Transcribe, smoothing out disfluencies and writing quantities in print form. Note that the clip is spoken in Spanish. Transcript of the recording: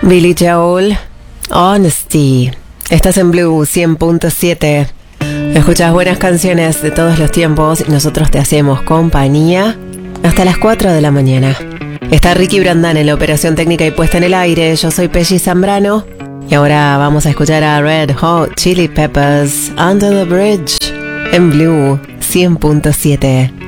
Billy Joel, Honesty. Estás en Blue 100.7. Escuchas buenas canciones de todos los tiempos y nosotros te hacemos compañía hasta las 4 de la mañana. Está Ricky Brandán en la operación técnica y puesta en el aire. Yo soy Pelli Zambrano y ahora vamos a escuchar a Red Hot Chili Peppers, Under the Bridge, en Blue 100.7.